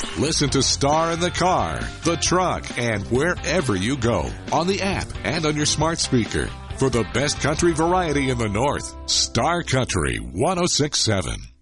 Listen to Star in the car, the truck, and wherever you go on the app and on your smart speaker. For the best country variety in the North, Star Country 106.7.